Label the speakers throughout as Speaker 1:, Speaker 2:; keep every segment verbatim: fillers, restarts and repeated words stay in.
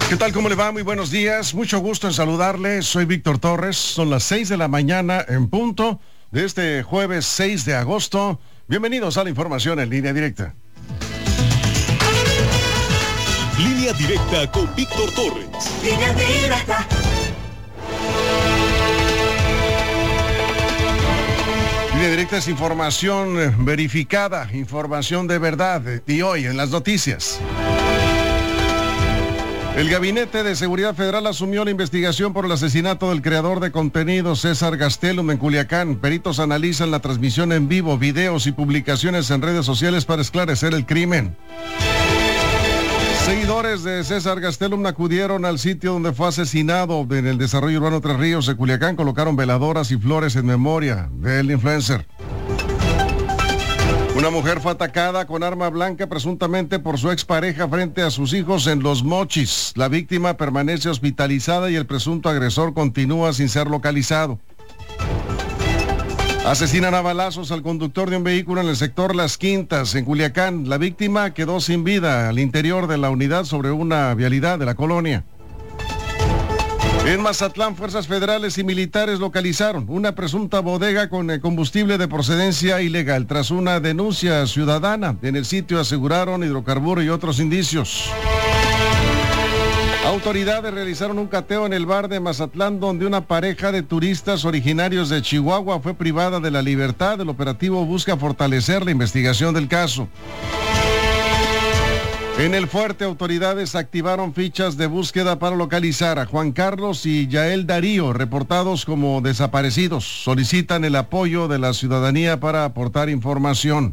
Speaker 1: ¿Qué tal? ¿Cómo le va? Muy buenos días. Mucho gusto en saludarle. Soy Víctor Torres. Son las seis de la mañana en punto de este jueves seis de agosto. Bienvenidos a la información en Línea Directa.
Speaker 2: Línea Directa con Víctor Torres. Línea Directa.
Speaker 1: Línea Directa es información verificada, información de verdad. Y hoy en las noticias. El Gabinete de Seguridad Federal asumió la investigación por el asesinato del creador de contenido César Gastelum en Culiacán. Peritos analizan la transmisión en vivo, videos y publicaciones en redes sociales para esclarecer el crimen. Seguidores de César Gastelum acudieron al sitio donde fue asesinado en el desarrollo urbano Tres Ríos de Culiacán. Colocaron veladoras y flores en memoria del influencer. Una mujer fue atacada con arma blanca presuntamente por su expareja frente a sus hijos en Los Mochis. La víctima permanece hospitalizada y el presunto agresor continúa sin ser localizado. Asesinan a balazos al conductor de un vehículo en el sector Las Quintas, en Culiacán. La víctima quedó sin vida al interior de la unidad sobre una vialidad de la colonia. En Mazatlán, fuerzas federales y militares localizaron una presunta bodega con combustible de procedencia ilegal. Tras una denuncia ciudadana, en el sitio aseguraron hidrocarburos y otros indicios. Autoridades realizaron un cateo en el bar de Mazatlán, donde una pareja de turistas originarios de Chihuahua fue privada de la libertad. El operativo busca fortalecer la investigación del caso. En El Fuerte, autoridades activaron fichas de búsqueda para localizar a Juan Carlos y Yael Darío, reportados como desaparecidos. Solicitan el apoyo de la ciudadanía para aportar información.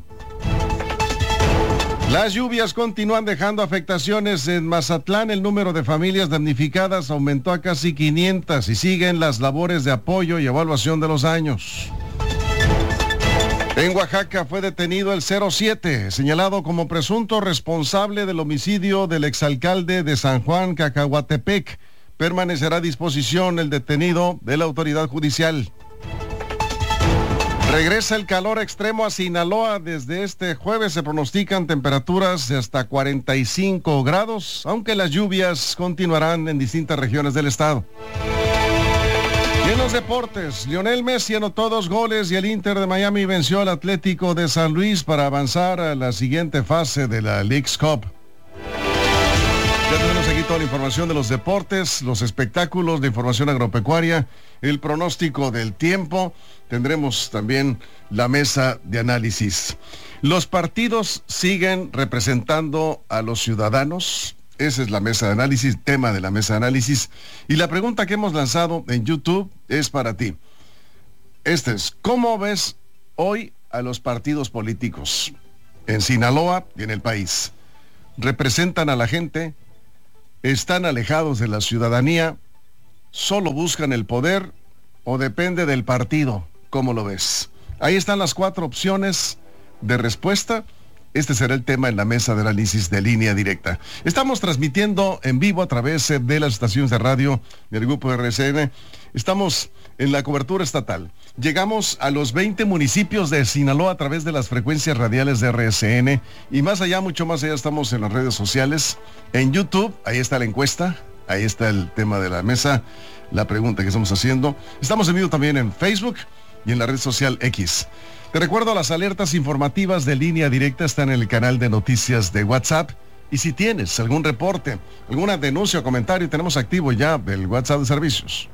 Speaker 1: Las lluvias continúan dejando afectaciones en Mazatlán. El número de familias damnificadas aumentó a casi quinientas y siguen las labores de apoyo y evaluación de los daños. En Oaxaca fue detenido el cero siete, señalado como presunto responsable del homicidio del exalcalde de San Juan, Cacahuatepec. Permanecerá a disposición el detenido de la autoridad judicial. Regresa el calor extremo a Sinaloa. Desde este jueves se pronostican temperaturas de hasta cuarenta y cinco grados, aunque las lluvias continuarán en distintas regiones del estado. Y en los deportes, Lionel Messi anotó dos goles y el Inter de Miami venció al Atlético de San Luis para avanzar a la siguiente fase de la Leagues Cup. Ya tenemos aquí toda la información de los deportes, los espectáculos, la información agropecuaria, el pronóstico del tiempo. Tendremos también la mesa de análisis. Los partidos siguen representando a los ciudadanos. Esa es la mesa de análisis, tema de la mesa de análisis. Y la pregunta que hemos lanzado en YouTube es para ti. Este es, ¿cómo ves hoy a los partidos políticos en Sinaloa y en el país? ¿Representan a la gente? ¿Están alejados de la ciudadanía? ¿Solo buscan el poder? ¿O depende del partido? ¿Cómo lo ves? Ahí están las cuatro opciones de respuesta. Este será el tema en la mesa de análisis de Línea Directa. Estamos transmitiendo en vivo a través de las estaciones de radio del Grupo R C N. Estamos en la cobertura estatal. Llegamos a los veinte municipios de Sinaloa a través de las frecuencias radiales de R C N. Y más allá, mucho más allá, estamos en las redes sociales. En YouTube, ahí está la encuesta. Ahí está el tema de la mesa, la pregunta que estamos haciendo. Estamos en vivo también en Facebook y en la red social X. Te recuerdo, las alertas informativas de Línea Directa están en el canal de noticias de WhatsApp. Y si tienes algún reporte, alguna denuncia o comentario, tenemos activo ya el WhatsApp de servicios.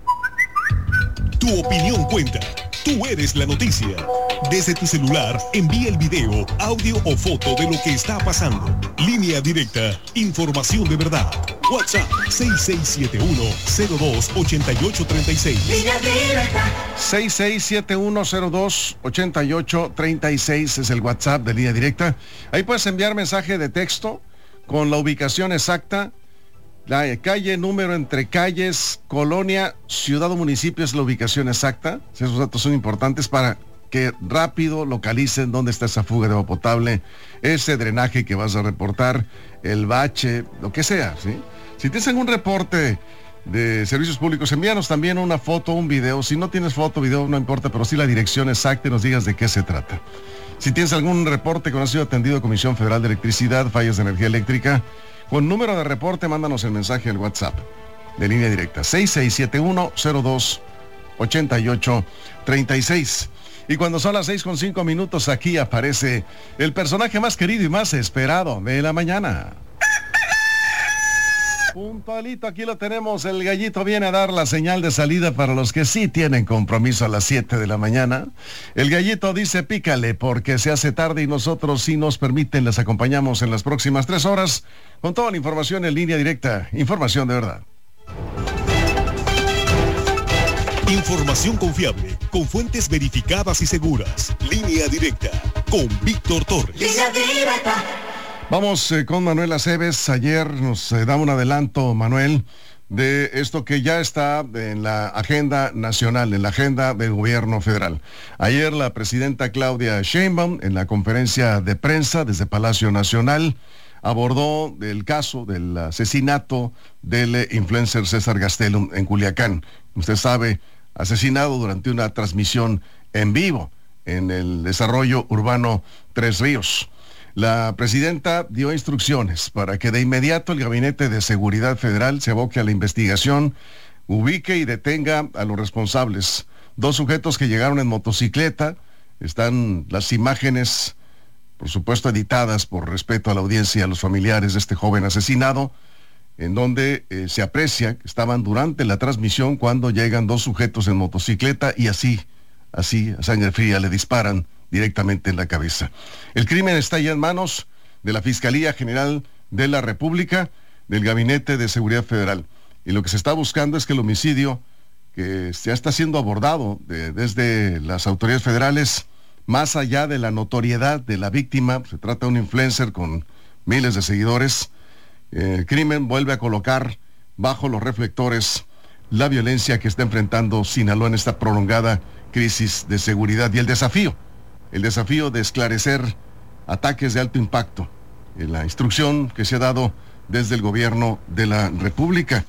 Speaker 2: Tu opinión cuenta. Tú eres la noticia. Desde tu celular, envía el video, audio o foto de lo que está pasando. Línea Directa, información de verdad. WhatsApp seis seis siete uno cero dos ocho ocho tres seis. Línea Directa.
Speaker 1: seis seis siete uno cero dos ocho ocho tres seis es el WhatsApp de Línea Directa. Ahí puedes enviar mensaje de texto con la ubicación exacta, la calle, número entre calles, colonia, ciudad o municipio es la ubicación exacta. Esos datos son importantes para que rápido localicen dónde está esa fuga de agua potable, ese drenaje que vas a reportar, el bache, lo que sea, ¿sí? Si tienes algún reporte de servicios públicos, envíanos también una foto, un video. Si no tienes foto, video, no importa, pero sí la dirección exacta y nos digas de qué se trata. Si tienes algún reporte que no ha sido atendido, Comisión Federal de Electricidad, fallas de energía eléctrica, con número de reporte, mándanos el mensaje al WhatsApp de línea directa seis seis siete uno cero dos ocho ocho tres seis. Y cuando son las seis con cinco minutos, aquí aparece el personaje más querido y más esperado de la mañana. Puntualito, aquí lo tenemos. El gallito viene a dar la señal de salida para los que sí tienen compromiso a las siete de la mañana. El gallito dice pícale porque se hace tarde y nosotros, si nos permiten, les acompañamos en las próximas tres horas con toda la información en línea directa. Información de verdad.
Speaker 2: Información confiable, con fuentes verificadas y seguras. Línea directa, con Víctor Torres. Línea directa.
Speaker 1: Vamos eh, con Manuel Aceves. Ayer nos eh, da un adelanto, Manuel, de esto que ya está en la agenda nacional, en la agenda del gobierno federal. Ayer la presidenta Claudia Sheinbaum, en la conferencia de prensa desde Palacio Nacional, abordó el caso del asesinato del influencer César Gastelum en Culiacán. Usted sabe, asesinado durante una transmisión en vivo en el desarrollo urbano Tres Ríos. La presidenta dio instrucciones para que de inmediato el Gabinete de Seguridad Federal se aboque a la investigación, ubique y detenga a los responsables. Dos sujetos que llegaron en motocicleta, están las imágenes, por supuesto editadas por respeto a la audiencia y a los familiares de este joven asesinado, en donde eh, se aprecia que estaban durante la transmisión cuando llegan dos sujetos en motocicleta y así, así, a sangre fría le disparan directamente en la cabeza. El crimen está ya en manos de la Fiscalía General de la República, del Gabinete de Seguridad Federal. Y lo que se está buscando es que el homicidio, que ya está siendo abordado de, desde las autoridades federales, más allá de la notoriedad de la víctima, se trata de un influencer con miles de seguidores, eh, el crimen vuelve a colocar bajo los reflectores la violencia que está enfrentando Sinaloa en esta prolongada crisis de seguridad y el desafío, el desafío de esclarecer ataques de alto impacto, en la instrucción que se ha dado desde el gobierno de la República.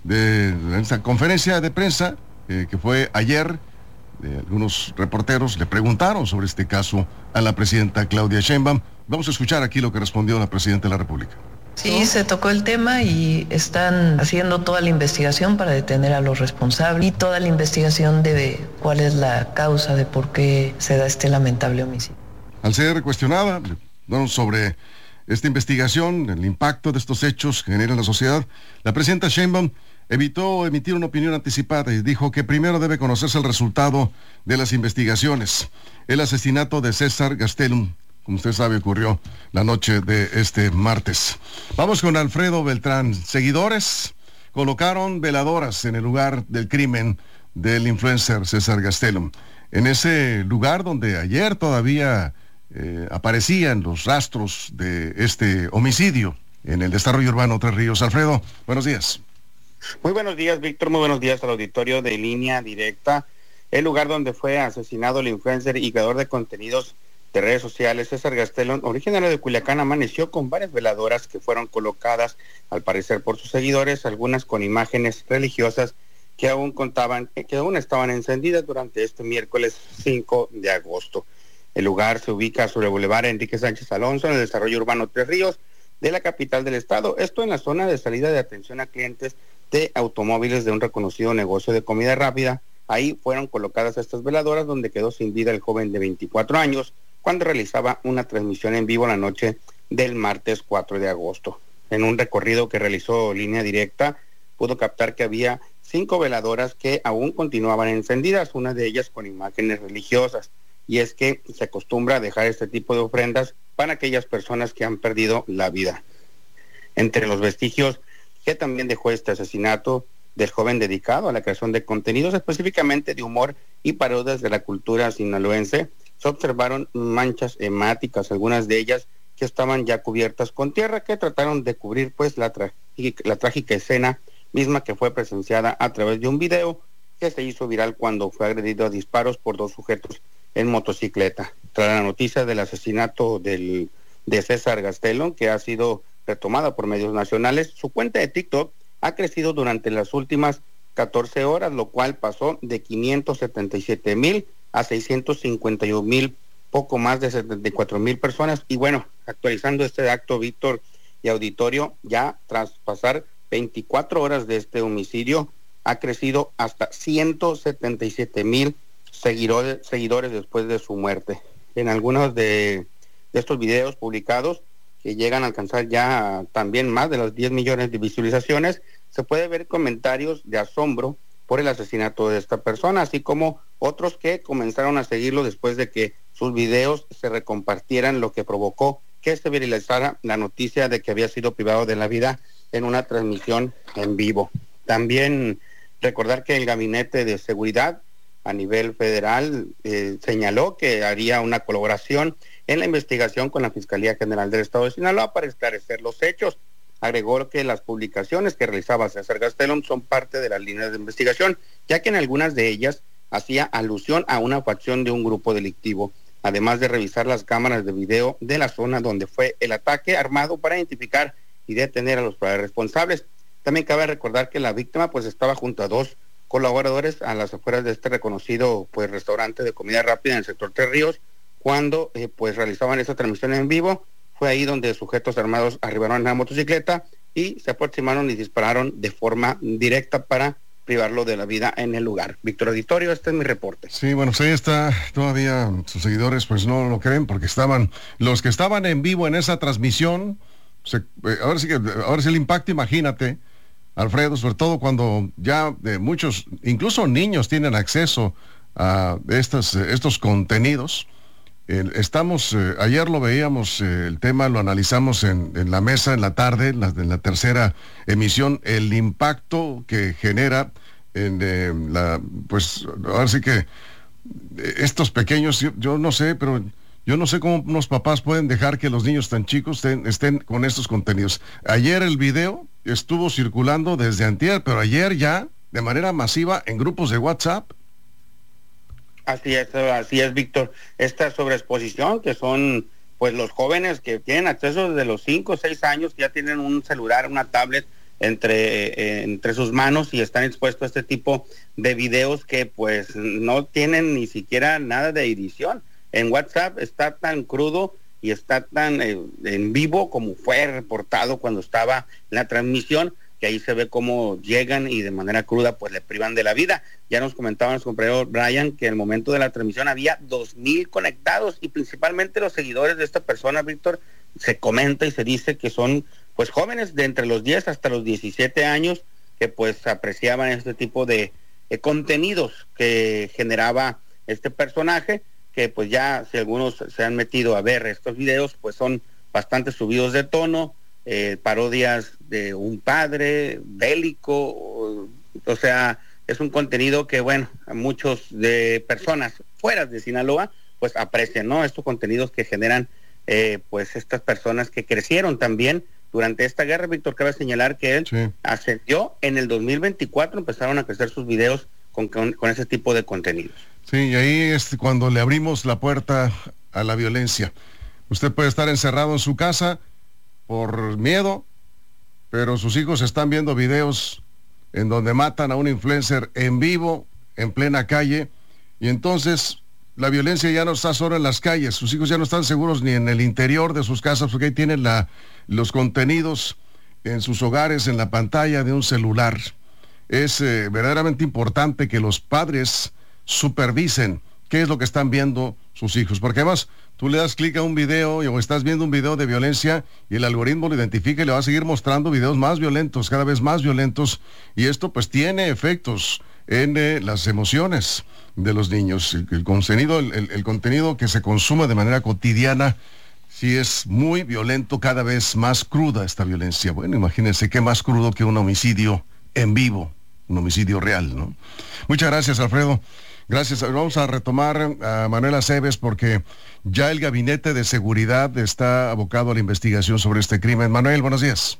Speaker 1: De esta conferencia de prensa eh, que fue ayer, de algunos reporteros le preguntaron sobre este caso a la presidenta Claudia Sheinbaum. Vamos a escuchar aquí lo que respondió la presidenta de la República.
Speaker 3: Sí, se tocó el tema y están haciendo toda la investigación para detener a los responsables y toda la investigación de cuál es la causa de por qué se da este lamentable homicidio.
Speaker 1: Al ser cuestionada bueno, sobre esta investigación, el impacto de estos hechos que genera en la sociedad, la presidenta Sheinbaum evitó emitir una opinión anticipada y dijo que primero debe conocerse el resultado de las investigaciones. El asesinato de César Gastelum, como usted sabe, ocurrió la noche de este martes. Vamos con Alfredo Beltrán. Seguidores colocaron veladoras en el lugar del crimen del influencer César Gastelum. En ese lugar donde ayer todavía eh, aparecían los rastros de este homicidio en el desarrollo urbano Tres Ríos. Alfredo, buenos días.
Speaker 4: Muy buenos días, Víctor. Muy buenos días al auditorio de Línea Directa. El lugar donde fue asesinado el influencer y creador de contenidos de redes sociales César Gastelum, originario de Culiacán, amaneció con varias veladoras que fueron colocadas, al parecer por sus seguidores, algunas con imágenes religiosas que aún contaban, que aún estaban encendidas durante este miércoles cinco de agosto. El lugar se ubica sobre el Boulevard Enrique Sánchez Alonso, en el desarrollo urbano Tres Ríos de la capital del estado. Esto en la zona de salida de atención a clientes de automóviles de un reconocido negocio de comida rápida. Ahí fueron colocadas estas veladoras, donde quedó sin vida el joven de veinticuatro años, cuando realizaba una transmisión en vivo la noche del martes cuatro de agosto. En un recorrido que realizó Línea Directa, pudo captar que había cinco veladoras que aún continuaban encendidas, una de ellas con imágenes religiosas. Y es que se acostumbra a dejar este tipo de ofrendas para aquellas personas que han perdido la vida. Entre los vestigios que también dejó este asesinato del joven dedicado a la creación de contenidos, específicamente de humor y parodias de la cultura sinaloense, se observaron manchas hemáticas, algunas de ellas que estaban ya cubiertas con tierra, que trataron de cubrir pues la, tra- la trágica escena misma que fue presenciada a través de un video que se hizo viral cuando fue agredido a disparos por dos sujetos en motocicleta. Tras la noticia del asesinato del, de César Gastelum, que ha sido retomada por medios nacionales, su cuenta de TikTok ha crecido durante las últimas catorce horas, lo cual pasó de quinientos setenta y siete mil a seiscientos cincuenta y un mil poco más de setenta y cuatro mil personas. Y bueno, actualizando este dato, Víctor y auditorio, ya tras pasar veinticuatro horas de este homicidio, ha crecido hasta ciento setenta y siete mil seguidores, seguidores después de su muerte. En algunos de, de estos videos publicados, que llegan a alcanzar ya también más de los diez millones de visualizaciones, se puede ver comentarios de asombro por el asesinato de esta persona, así como otros que comenzaron a seguirlo después de que sus videos se recompartieran, lo que provocó que se viralizara la noticia de que había sido privado de la vida en una transmisión en vivo. También recordar que el Gabinete de Seguridad a nivel federal eh, señaló que haría una colaboración en la investigación con la Fiscalía General del Estado de Sinaloa para esclarecer los hechos. Agregó que las publicaciones que realizaba César Gastelum son parte de las líneas de investigación, ya que en algunas de ellas hacía alusión a una facción de un grupo delictivo, además de revisar las cámaras de video de la zona donde fue el ataque armado para identificar y detener a los responsables. También cabe recordar que la víctima pues estaba junto a dos colaboradores a las afueras de este reconocido pues restaurante de comida rápida en el sector Tres Ríos, cuando eh, pues realizaban esa transmisión en vivo. Fue ahí donde sujetos armados arribaron en la motocicleta y se aproximaron y dispararon de forma directa para privarlo de la vida en el lugar. Víctor Auditorio, este es mi reporte.
Speaker 1: Sí, bueno, pues ahí está, todavía sus seguidores pues no lo creen porque estaban, los que estaban en vivo en esa transmisión, se, eh, ahora sí que, ahora sí el impacto, imagínate, Alfredo, sobre todo cuando ya eh, muchos, incluso niños tienen acceso a estas, eh, estos contenidos. Eh, estamos, eh, ayer lo veíamos, eh, el tema lo analizamos en, en la mesa en la tarde, en la, en la tercera emisión, el impacto que genera en eh, la, pues ahora sí que eh, estos pequeños, yo, yo no sé, pero yo no sé cómo unos papás pueden dejar que los niños tan chicos estén, estén con estos contenidos. Ayer el video estuvo circulando desde antier, pero ayer ya de manera masiva en grupos de WhatsApp.
Speaker 4: Así es, así es, Víctor. Esta sobreexposición que son pues los jóvenes que tienen acceso desde los cinco o seis años, que ya tienen un celular, una tablet entre, eh, entre sus manos y están expuestos a este tipo de videos que pues no tienen ni siquiera nada de edición. En WhatsApp está tan crudo y está tan eh, en vivo como fue reportado cuando estaba en la transmisión, que ahí se ve cómo llegan y de manera cruda pues le privan de la vida. Ya nos comentaba nuestro compañero Brian que en el momento de la transmisión había dos mil conectados y principalmente los seguidores de esta persona, Víctor, se comenta y se dice que son pues jóvenes de entre los diez hasta los diecisiete años que pues apreciaban este tipo de, de contenidos que generaba este personaje, que pues ya si algunos se han metido a ver estos videos pues son bastante subidos de tono, Eh, parodias de un padre bélico, o, o sea, es un contenido que, bueno, a muchos de personas fuera de Sinaloa, pues aprecian, ¿no? Estos contenidos que generan, eh, pues, estas personas que crecieron también durante esta guerra. Víctor, cabe señalar que él sí ascendió en el dos mil veinticuatro, empezaron a crecer sus videos con, con, con ese tipo de contenidos.
Speaker 1: Sí, y ahí es cuando le abrimos la puerta a la violencia. Usted puede estar encerrado en su casa por miedo, pero sus hijos están viendo videos en donde matan a un influencer en vivo, en plena calle, y entonces la violencia ya no está solo en las calles, sus hijos ya no están seguros ni en el interior de sus casas, porque ahí tienen la, los contenidos en sus hogares, en la pantalla de un celular. Es eh, verdaderamente importante que los padres supervisen qué es lo que están viendo sus hijos, porque además tú le das clic a un video o estás viendo un video de violencia y el algoritmo lo identifica y le va a seguir mostrando videos más violentos, cada vez más violentos, y esto pues tiene efectos en eh, las emociones de los niños. El, el contenido, el, el, el contenido que se consume de manera cotidiana sí es muy violento, cada vez más cruda esta violencia. Bueno, imagínense qué más crudo que un homicidio en vivo, un homicidio real, ¿no? Muchas gracias, Alfredo. Gracias. Vamos a retomar a Manuel Aceves porque ya el Gabinete de Seguridad está abocado a la investigación sobre este crimen. Manuel, buenos días.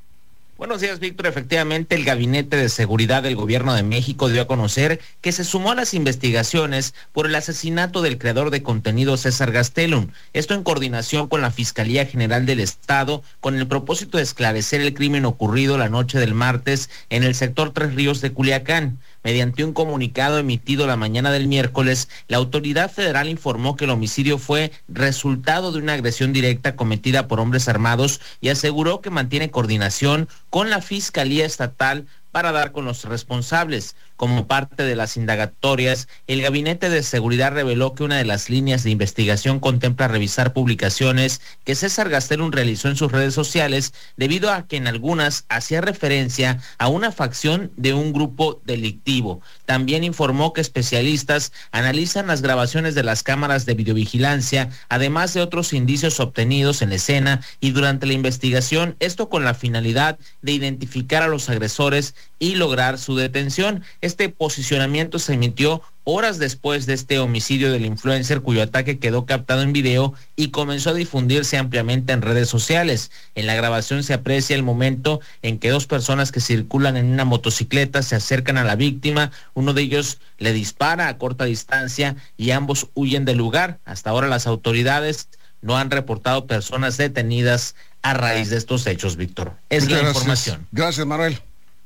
Speaker 5: Buenos días, Víctor. Efectivamente, el Gabinete de Seguridad del Gobierno de México dio a conocer que se sumó a las investigaciones por el asesinato del creador de contenido César Gastelum. Esto en coordinación con la Fiscalía General del Estado, con el propósito de esclarecer el crimen ocurrido la noche del martes en el sector Tres Ríos de Culiacán. Mediante un comunicado emitido la mañana del miércoles, la autoridad federal informó que el homicidio fue resultado de una agresión directa cometida por hombres armados y aseguró que mantiene coordinación con la Fiscalía Estatal para dar con los responsables. Como parte de las indagatorias, el Gabinete de Seguridad reveló que una de las líneas de investigación contempla revisar publicaciones que César Gastelum realizó en sus redes sociales, debido a que en algunas hacía referencia a una facción de un grupo delictivo. También informó que especialistas analizan las grabaciones de las cámaras de videovigilancia, además de otros indicios obtenidos en la escena y durante la investigación, esto con la finalidad de identificar a los agresores y lograr su detención. Este posicionamiento se emitió horas después de este homicidio del influencer, cuyo ataque quedó captado en video y comenzó a difundirse ampliamente en redes sociales. En la grabación se aprecia el momento en que dos personas que circulan en una motocicleta se acercan a la víctima, uno de ellos le dispara a corta distancia y ambos huyen del lugar. Hasta ahora las autoridades no han reportado personas detenidas a raíz de estos hechos, Víctor. Es
Speaker 1: Muchas
Speaker 5: la
Speaker 1: gracias.
Speaker 5: información.
Speaker 1: Gracias, Manuel.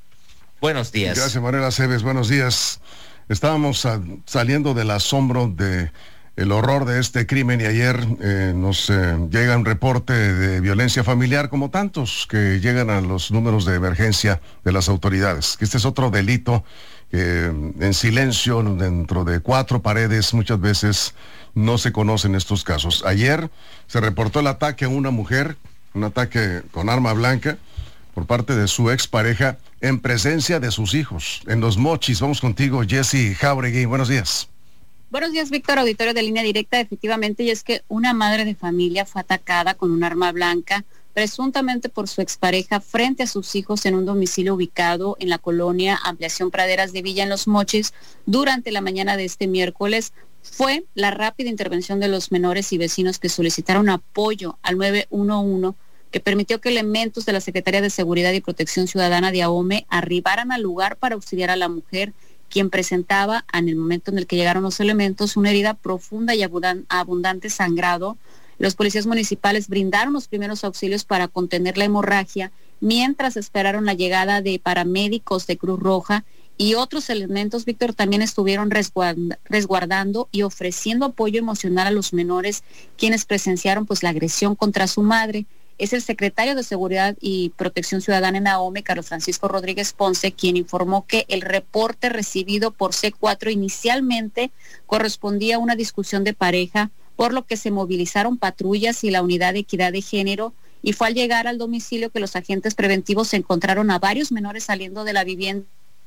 Speaker 5: Buenos días.
Speaker 1: Gracias, Manuel Aceves. Buenos días. Estábamos a, saliendo del asombro de el horror de este crimen y ayer eh, nos eh, llega un reporte de violencia familiar, como tantos que llegan a los números de emergencia de las autoridades. Que este es otro delito que en silencio, dentro de cuatro paredes, muchas veces no se conocen estos casos. Ayer se reportó el ataque a una mujer, un ataque con arma blanca, por parte de su expareja en presencia de sus hijos. En Los Mochis, vamos contigo, Jessy Jauregui. Buenos días.
Speaker 6: Buenos días, Víctor, auditorio de Línea Directa. Efectivamente, y es que una madre de familia fue atacada con un arma blanca, presuntamente por su expareja, frente a sus hijos en un domicilio ubicado en la colonia Ampliación Praderas de Villa en Los Mochis durante la mañana de este miércoles. Fue la rápida intervención de los menores y vecinos que solicitaron apoyo al nueve uno uno, que permitió que elementos de la Secretaría de Seguridad y Protección Ciudadana de AHOME arribaran al lugar para auxiliar a la mujer, quien presentaba, en el momento en el que llegaron los elementos, una herida profunda y abundante sangrado. Los policías municipales brindaron los primeros auxilios para contener la hemorragia, mientras esperaron la llegada de paramédicos de Cruz Roja y otros elementos, Víctor, también estuvieron resguardando y ofreciendo apoyo emocional a los menores, quienes presenciaron pues la agresión contra su madre. Es el secretario de Seguridad y Protección Ciudadana en AHOME, Carlos Francisco Rodríguez Ponce, quien informó que el reporte recibido por C cuatro inicialmente correspondía a una discusión de pareja, por lo que se movilizaron patrullas y la Unidad de Equidad de Género, y fue al llegar al domicilio que los agentes preventivos se encontraron a varios menores saliendo de la vivienda.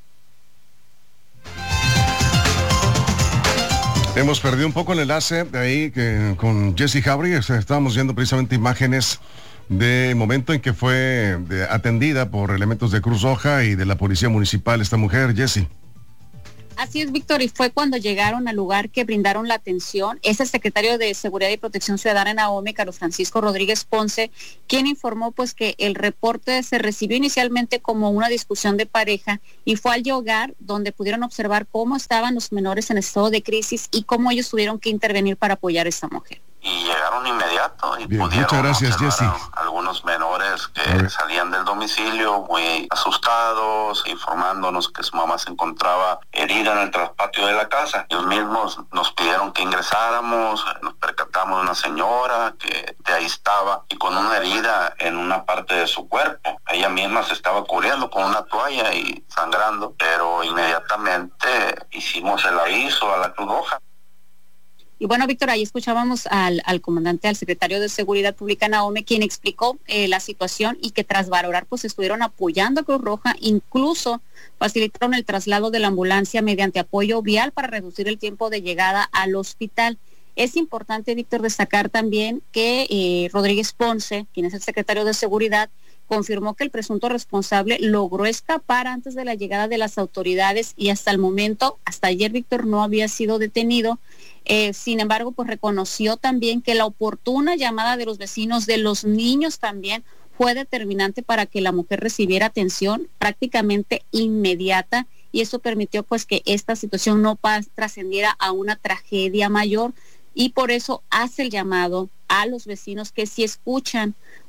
Speaker 1: Hemos perdido un poco el enlace de ahí que, con Jessy Jauregui. Estábamos viendo precisamente imágenes de momento en que fue de, atendida por elementos de Cruz Roja y de la Policía Municipal esta mujer, Jessy.
Speaker 6: Así es, Víctor, y fue cuando llegaron al lugar que brindaron la atención. Es el secretario de Seguridad y Protección Ciudadana en AHOME, Carlos Francisco Rodríguez Ponce, quien informó pues que el reporte se recibió inicialmente como una discusión de pareja y fue al llegar donde pudieron observar cómo estaban los menores en estado de crisis y cómo ellos tuvieron que intervenir para apoyar a esta mujer.
Speaker 7: Y llegaron inmediato y
Speaker 1: Bien,
Speaker 7: pudieron
Speaker 1: muchas gracias, Jessy.
Speaker 7: Algunos menores que salían del domicilio muy asustados, informándonos que su mamá se encontraba herida en el traspatio de la casa. Ellos mismos nos pidieron que ingresáramos, nos percatamos de una señora que de ahí estaba y con una herida en una parte de su cuerpo. Ella misma se estaba cubriendo con una toalla y sangrando, pero inmediatamente hicimos el aviso a la Cruz Roja.
Speaker 6: Y bueno, Víctor, ahí escuchábamos al, al comandante, al secretario de Seguridad Pública en AHOME, quien explicó eh, la situación y que tras valorar, pues estuvieron apoyando a Cruz Roja, incluso facilitaron el traslado de la ambulancia mediante apoyo vial para reducir el tiempo de llegada al hospital. Es importante, Víctor, destacar también que eh, Rodríguez Ponce, quien es el secretario de Seguridad, confirmó que el presunto responsable logró escapar antes de la llegada de las autoridades y hasta el momento, hasta ayer, Víctor, no había sido detenido. Eh, sin embargo, pues reconoció también que la oportuna llamada de los vecinos, de los niños también, fue determinante para que la mujer recibiera atención prácticamente inmediata, y eso permitió pues que esta situación no trascendiera a una tragedia mayor, y por eso hace el llamado a los vecinos que si escuchan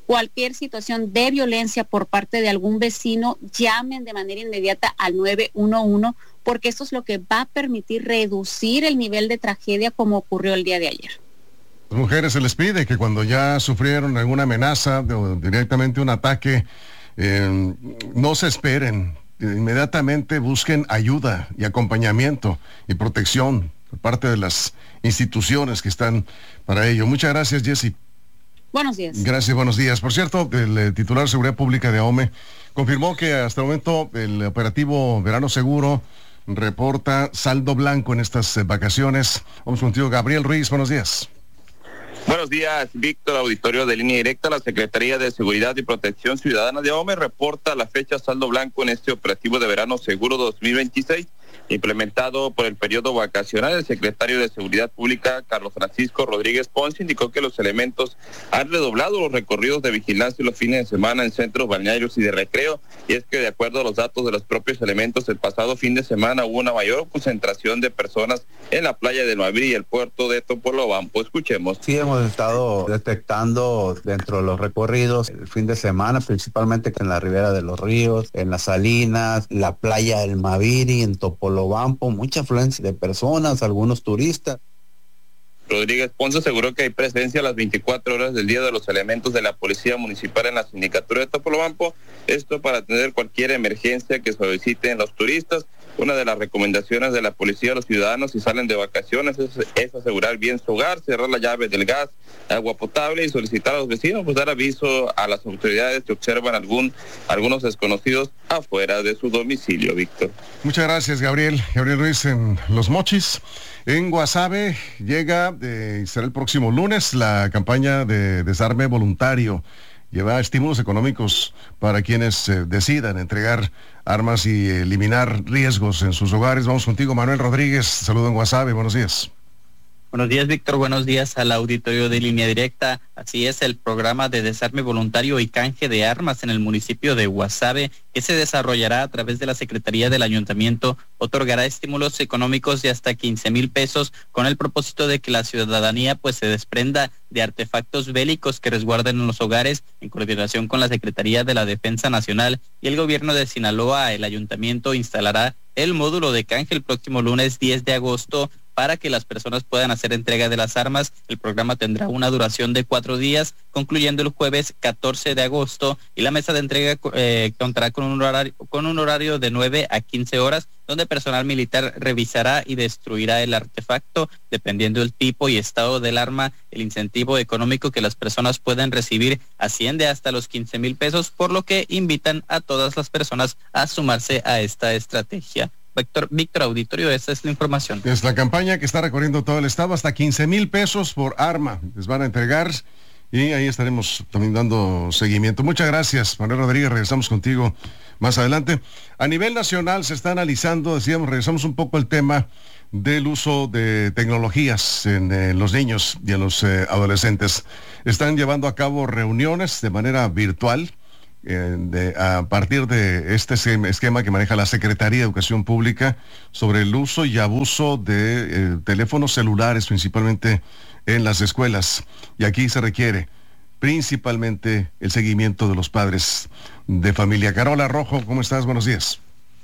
Speaker 6: cualquier situación de violencia por parte de algún vecino, llamen de manera inmediata al nueve uno uno, porque esto es lo que va a permitir reducir el nivel de tragedia como ocurrió el día de ayer.
Speaker 1: A las mujeres se les pide que cuando ya sufrieron alguna amenaza o directamente un ataque, eh, no se esperen, inmediatamente busquen ayuda y acompañamiento y protección por parte de las instituciones que están para ello. Muchas gracias, Jessy.
Speaker 6: Buenos días.
Speaker 1: Gracias, buenos días. Por cierto, el eh, titular de Seguridad Pública de AOME confirmó que hasta el momento el operativo Verano Seguro reporta saldo blanco en estas eh, vacaciones. Vamos contigo, Gabriel Ruiz, buenos días.
Speaker 8: Buenos días, Víctor, auditorio de Línea Directa. La Secretaría de Seguridad y Protección Ciudadana de AOME reporta la fecha saldo blanco en este operativo de Verano Seguro dos mil veintiséis, implementado por el periodo vacacional. El secretario de Seguridad Pública, Carlos Francisco Rodríguez Ponce, indicó que los elementos han redoblado los recorridos de vigilancia los fines de semana en centros balnearios y de recreo, y es que de acuerdo a los datos de los propios elementos, el pasado fin de semana hubo una mayor concentración de personas en la playa de Nuaví y el puerto de Topolobampo. Escuchemos.
Speaker 9: Sí, hemos estado detectando dentro de los recorridos el fin de semana, principalmente en la ribera de los ríos, en las Salinas, la playa del Maviri, en Topolobampo, mucha afluencia de personas, algunos turistas.
Speaker 8: Rodríguez Ponce aseguró que hay presencia a las veinticuatro horas del día de los elementos de la Policía Municipal en la Sindicatura de Topolobampo, esto para atender cualquier emergencia que soliciten los turistas. Una de las recomendaciones de la policía a los ciudadanos si salen de vacaciones es, es asegurar bien su hogar, cerrar la llave del gas, agua potable y solicitar a los vecinos, pues dar aviso a las autoridades que observan algún algunos desconocidos afuera de su domicilio, Víctor.
Speaker 1: Muchas gracias, Gabriel. Gabriel Ruiz en Los Mochis. En Guasave llega, eh, será el próximo lunes, la campaña de desarme voluntario. Lleva estímulos económicos para quienes eh, decidan entregar armas y eliminar riesgos en sus hogares. Vamos contigo, Manuel Rodríguez. Saludo en Guasave. Buenos días.
Speaker 10: Buenos días, Víctor. Buenos días al auditorio de Línea Directa. Así es, el programa de desarme voluntario y canje de armas en el municipio de Guasave, que se desarrollará a través de la Secretaría del Ayuntamiento, otorgará estímulos económicos de hasta quince mil pesos con el propósito de que la ciudadanía pues se desprenda de artefactos bélicos que resguarden en los hogares. En coordinación con la Secretaría de la Defensa Nacional y el gobierno de Sinaloa, el ayuntamiento instalará el módulo de canje el próximo lunes diez de agosto para que las personas puedan hacer entrega de las armas. El programa tendrá una duración de cuatro días, concluyendo el jueves catorce de agosto, y la mesa de entrega eh, contará con un horario, con un horario de nueve a quince horas, donde personal militar revisará y destruirá el artefacto. Dependiendo del tipo y estado del arma, el incentivo económico que las personas pueden recibir asciende hasta los quince mil pesos, por lo que invitan a todas las personas a sumarse a esta estrategia. Víctor, Víctor Auditorio, esta es la información.
Speaker 1: Es la campaña que está recorriendo todo el estado, hasta quince mil pesos por arma les van a entregar, y ahí estaremos también dando seguimiento. Muchas gracias, Manuel Rodríguez. Regresamos contigo más adelante. A nivel nacional se está analizando, decíamos, regresamos un poco al tema del uso de tecnologías en, en los niños y en los eh, adolescentes. Están llevando a cabo reuniones de manera virtual, eh, de, a partir de este esquema que maneja la Secretaría de Educación Pública sobre el uso y abuso de eh, teléfonos celulares, principalmente en las escuelas. Y aquí se requiere principalmente el seguimiento de los padres de familia. Carola Rojo, ¿cómo estás? Buenos días.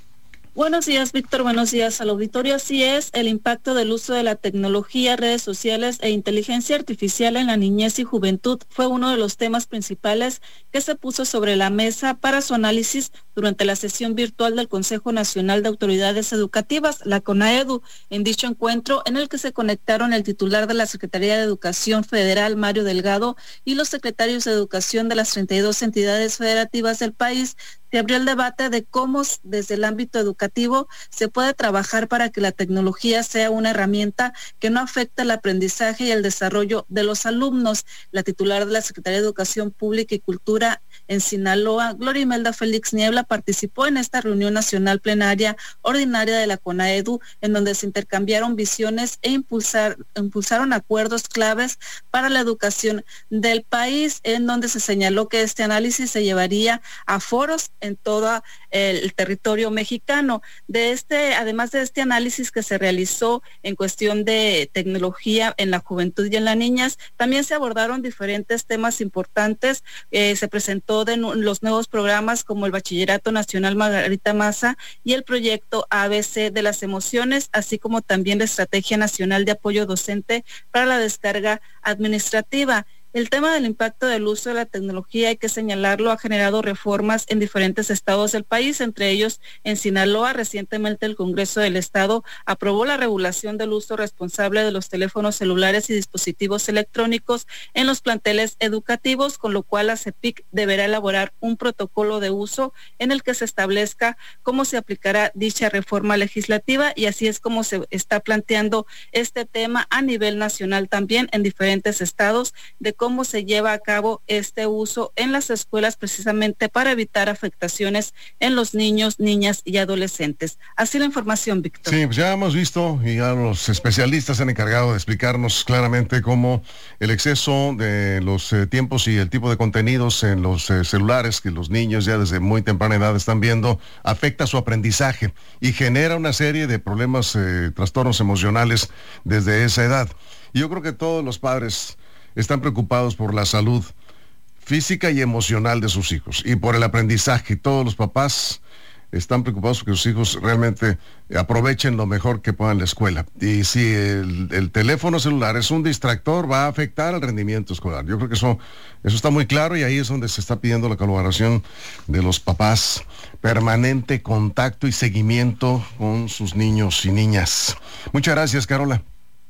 Speaker 11: Buenos días, Víctor. Buenos días al auditorio. Así es, el impacto del uso de la tecnología, redes sociales e inteligencia artificial en la niñez y juventud fue uno de los temas principales que se puso sobre la mesa para su análisis durante la sesión virtual del Consejo Nacional de Autoridades Educativas, la CONAEDU. En dicho encuentro, en el que se conectaron el titular de la Secretaría de Educación Federal, Mario Delgado, y los secretarios de Educación de las treinta y dos entidades federativas del país, se abrió el debate de cómo desde el ámbito educativo se puede trabajar para que la tecnología sea una herramienta que no afecte el aprendizaje y el desarrollo de los alumnos. La titular de la Secretaría de Educación Pública y Cultura en Sinaloa, Gloria Imelda Félix Niebla, participó en esta reunión nacional plenaria ordinaria de la CONAEDU, en donde se intercambiaron visiones e impulsar, impulsaron acuerdos claves para la educación del país, en donde se señaló que este análisis se llevaría a foros en todo el territorio mexicano. De este, además de este análisis que se realizó en cuestión de tecnología en la juventud y en las niñas, también se abordaron diferentes temas importantes. Eh, se presentó de nu- los nuevos programas como el Bachillerato Nacional Margarita Maza y el proyecto A B C de las emociones, así como también la Estrategia Nacional de Apoyo Docente para la Descarga Administrativa. El tema del impacto del uso de la tecnología, hay que señalarlo, ha generado reformas en diferentes estados del país, entre ellos en Sinaloa. Recientemente el Congreso del Estado aprobó la regulación del uso responsable de los teléfonos celulares y dispositivos electrónicos en los planteles educativos, con lo cual la CEPIC deberá elaborar un protocolo de uso en el que se establezca cómo se aplicará dicha reforma legislativa, y así es como se está planteando este tema a nivel nacional también en diferentes estados, de cómo se lleva a cabo este uso en las escuelas precisamente para evitar afectaciones en los niños, niñas y adolescentes. Así la información, Víctor.
Speaker 1: Sí, pues ya hemos visto y ya los especialistas se han encargado de explicarnos claramente cómo el exceso de los eh, tiempos y el tipo de contenidos en los eh, celulares que los niños ya desde muy temprana edad están viendo afecta su aprendizaje y genera una serie de problemas, eh, trastornos emocionales desde esa edad. Y yo creo que todos los padres están preocupados por la salud física y emocional de sus hijos y por el aprendizaje. Todos los papás están preocupados porque sus hijos realmente aprovechen lo mejor que puedan la escuela. Y si el, el teléfono celular es un distractor, va a afectar el rendimiento escolar. Yo creo que eso, eso está muy claro, y ahí es donde se está pidiendo la colaboración de los papás. Permanente contacto y seguimiento con sus niños y niñas. Muchas gracias, Carola.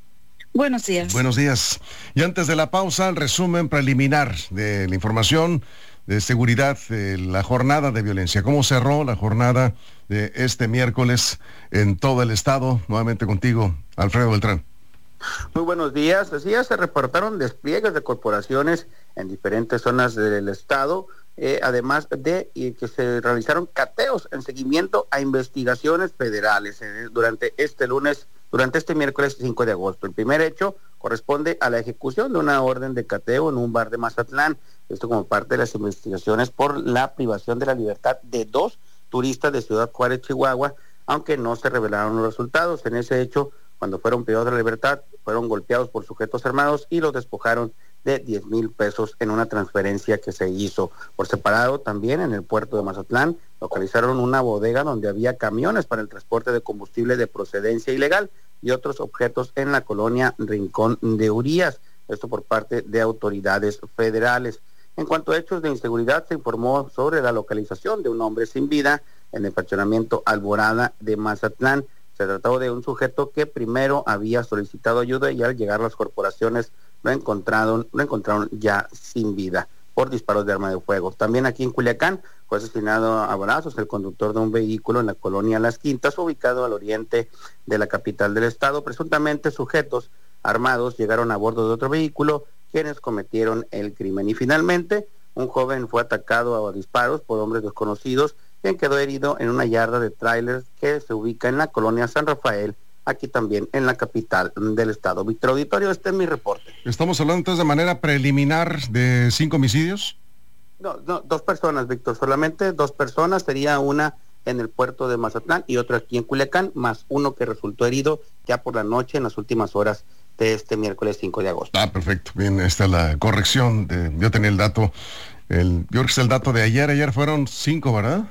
Speaker 11: Buenos días.
Speaker 1: Buenos días. Y antes de la pausa, el resumen preliminar de la información de seguridad de la jornada de violencia. ¿Cómo cerró la jornada de este miércoles en todo el estado? Nuevamente contigo, Alfredo Beltrán.
Speaker 4: Muy buenos días. Así es, se reportaron despliegues de corporaciones en diferentes zonas del estado, eh, además de eh, que se realizaron cateos en seguimiento a investigaciones federales eh, durante este lunes Durante este miércoles cinco de agosto. El primer hecho corresponde a la ejecución de una orden de cateo en un bar de Mazatlán, esto como parte de las investigaciones por la privación de la libertad de dos turistas de Ciudad Juárez, Chihuahua, aunque no se revelaron los resultados. En ese hecho, cuando fueron privados de la libertad, fueron golpeados por sujetos armados y los despojaron de diez mil pesos en una transferencia que se hizo. Por separado, también en el puerto de Mazatlán, localizaron una bodega donde había camiones para el transporte de combustible de procedencia ilegal y otros objetos en la colonia Rincón de Urías, esto por parte de autoridades federales. En cuanto a hechos de inseguridad, se informó sobre la localización de un hombre sin vida en el fraccionamiento Alborada de Mazatlán. Se trató de un sujeto que primero había solicitado ayuda y al llegar las corporaciones lo encontraron, lo encontraron ya sin vida por disparos de arma de fuego. También aquí en Culiacán fue asesinado a balazos el conductor de un vehículo en la colonia Las Quintas, ubicado al oriente de la capital del estado. Presuntamente sujetos armados llegaron a bordo de otro vehículo, quienes cometieron el crimen. Y finalmente, un joven fue atacado a disparos por hombres desconocidos, quien quedó herido en una yarda de tráilers que se ubica en la colonia San Rafael, aquí también en la capital del estado. Víctor Auditorio, este es mi reporte.
Speaker 1: ¿Estamos hablando entonces de manera preliminar de cinco homicidios?
Speaker 4: No, no, dos personas, Víctor, solamente dos personas, sería una en el puerto de Mazatlán y otra aquí en Culiacán, más uno que resultó herido ya por la noche en las últimas horas de este miércoles cinco de agosto.
Speaker 1: Ah, perfecto, bien, esta es la corrección, de, yo tenía el dato, el, yo creo que es el dato de ayer, ayer fueron cinco, ¿verdad?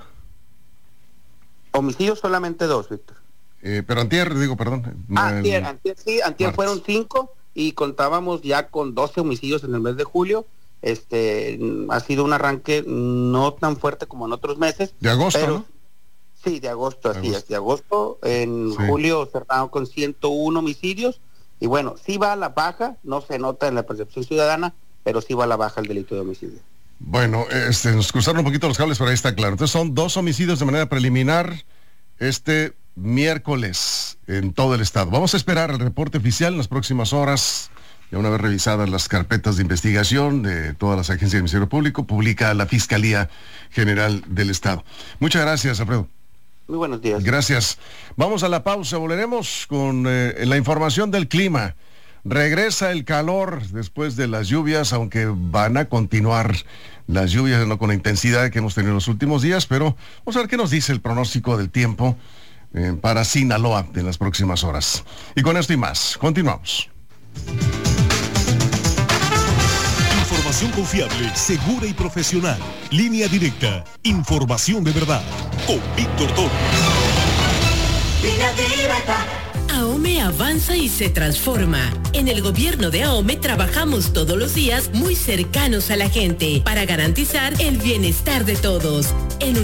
Speaker 4: Homicidios solamente dos, Víctor.
Speaker 1: Eh, pero antier, digo, perdón.
Speaker 4: Ah, antier, antier, sí, antier martes. Fueron cinco y contábamos ya con doce homicidios en el mes de julio. Este, ha sido un arranque no tan fuerte como en otros meses.
Speaker 1: De agosto,
Speaker 4: pero,
Speaker 1: ¿no?
Speaker 4: Sí, de agosto, así agosto. es, de agosto. En
Speaker 1: sí.
Speaker 4: julio cerraron con ciento uno homicidios. Y bueno, sí va a la baja, no se nota en la percepción ciudadana, pero sí va a la baja el delito de homicidio.
Speaker 1: Bueno, este, nos cruzaron un poquito los cables, pero ahí está claro. Entonces son dos homicidios de manera preliminar este miércoles en todo el estado. Vamos a esperar el reporte oficial en las próximas horas. Ya una vez revisadas las carpetas de investigación de todas las agencias del Ministerio Público, publica la Fiscalía General del Estado. Muchas gracias, Alfredo.
Speaker 4: Muy buenos días.
Speaker 1: Gracias. Vamos a la pausa, volveremos con eh, la información del clima. regresa el calor después de las lluvias, aunque van a continuar las lluvias, no con la intensidad que hemos tenido en los últimos días, pero vamos a ver qué nos dice el pronóstico del tiempo eh, para Sinaloa en las próximas horas. Y con esto y más, continuamos.
Speaker 2: Información confiable, segura y profesional. Línea Directa. Información de verdad. Con Víctor Torres.
Speaker 12: Línea Directa. AOME avanza y se transforma. En el gobierno de AOME trabajamos todos los días muy cercanos a la gente para garantizar el bienestar de todos.